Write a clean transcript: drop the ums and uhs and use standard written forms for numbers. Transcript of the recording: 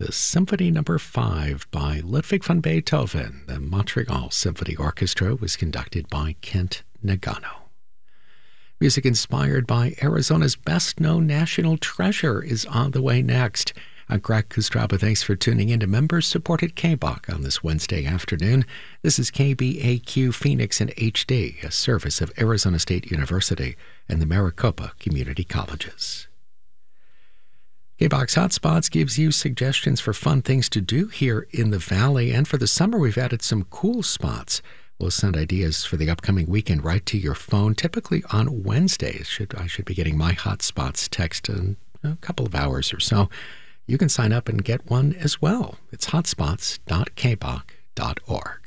the Symphony No. 5 by Ludwig van Beethoven. The Montreal Symphony Orchestra was conducted by Kent Nagano. Music inspired by Arizona's best-known national treasure is on the way next. I'm Greg Kostraba. Thanks for tuning in to members-supported KBOK on this Wednesday afternoon. This is KBAQ Phoenix in HD, a service of Arizona State University and the Maricopa Community Colleges. KBOK's Hotspots gives you suggestions for fun things to do here in the Valley, and for the summer we've added some cool spots. We'll send ideas for the upcoming weekend right to your phone, typically on Wednesdays. I should be getting my Hotspots text in a couple of hours or so. You can sign up and get one as well. It's hotspots.kbok.org.